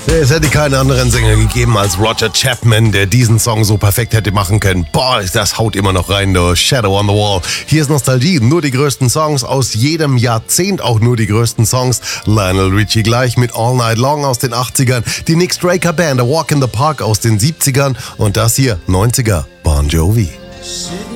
Es hätte keinen anderen Sänger gegeben als Roger Chapman, der diesen Song so perfekt hätte machen können. Boah, das haut immer noch rein, du. Shadow on the Wall. Hier ist Nostalgie, nur die größten Songs aus jedem Jahrzehnt, auch nur die größten Songs. Lionel Richie gleich mit All Night Long aus den 80ern, die Nick Straker Band, A Walk in the Park aus den 70ern und das hier, 90er, Bon Jovi.